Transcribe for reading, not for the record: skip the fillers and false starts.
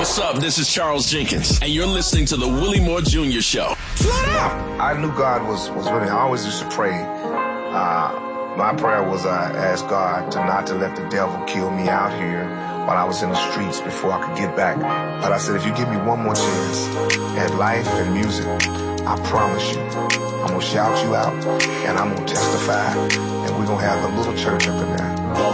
what's up? This is Charles Jenkins, and you're listening to the Willie Moore Jr. Show. I knew God was really, I always used to pray. My prayer was I asked God not to let the devil kill me out here while I was in the streets before I could get back. But I said, if you give me one more chance at life and music, I promise you, I'm going to shout you out and I'm going to testify, and we're going to have a little church up in there.